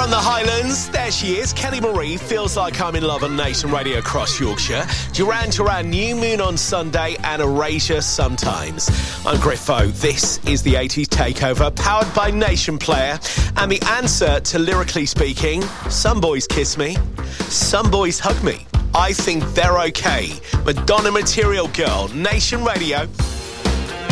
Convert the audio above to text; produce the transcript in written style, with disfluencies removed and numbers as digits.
Down the Highlands, there she is, Kelly Marie, Feels Like I'm in Love on Nation Radio across Yorkshire. Duran Duran, New Moon on Sunday, and Erasure Sometimes. I'm Griffo. This is the 80s Takeover, powered by Nation Player. And the answer to Lyrically Speaking, some boys kiss me, some boys hug me. I think they're okay. Madonna Material Girl, Nation Radio.